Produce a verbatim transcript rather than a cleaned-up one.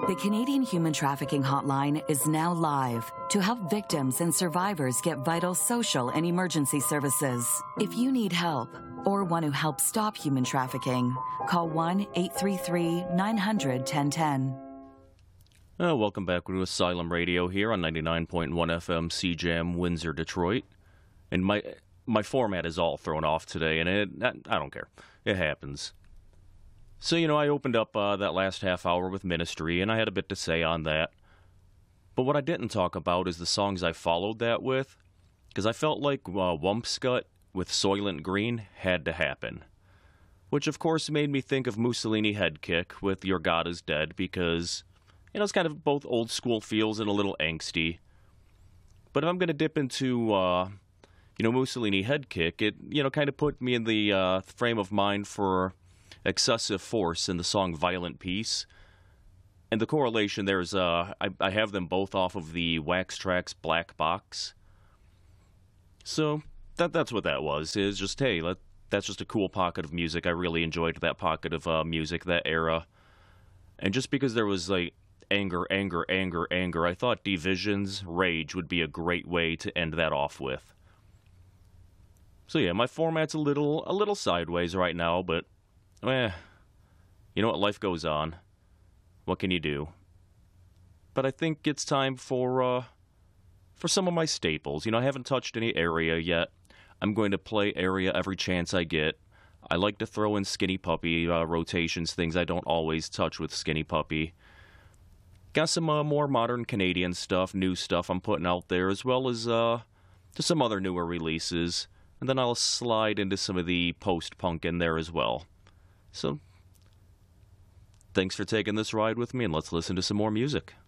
The Canadian Human Trafficking Hotline is now live to help victims and survivors get vital social and emergency services. If you need help or want to help stop human trafficking, call one eight three three, nine hundred, ten ten. Uh, welcome back to Asylum Radio here on ninety-nine point one F M C J M Windsor, Detroit. And my my format is all thrown off today, and it, I, I don't care. It happens. So, you know, I opened up uh, that last half hour with Ministry, and I had a bit to say on that. But what I didn't talk about is the songs I followed that with, because I felt like uh, Wumpscut with Soylent Green had to happen. Which, of course, made me think of Mussolini Headkick with Your God Is Dead, because, you know, it's kind of both old school feels and a little angsty. But if I'm going to dip into, uh, you know, Mussolini Headkick, it, you know, kind of put me in the uh, frame of mind for Excessive Force in the song Violent Peace. And the correlation there is, uh, I, I have them both off of the Wax Trax Black Box. So that that's what that was. Is just, hey, let, that's just a cool pocket of music. I really enjoyed that pocket of uh, music, that era. And just because there was, like, anger, anger, anger, anger, I thought Division's Rage would be a great way to end that off with. So yeah, my format's a little a little sideways right now, but eh, you know what, life goes on. What can you do? But I think it's time for uh, for some of my staples. You know, I haven't touched any Area yet. I'm going to play Area every chance I get. I like to throw in Skinny Puppy uh, rotations, things I don't always touch with Skinny Puppy. Got some uh, more modern Canadian stuff, new stuff I'm putting out there, as well as uh, just some other newer releases. And then I'll slide into some of the post-punk in there as well. So, thanks for taking this ride with me, and let's listen to some more music.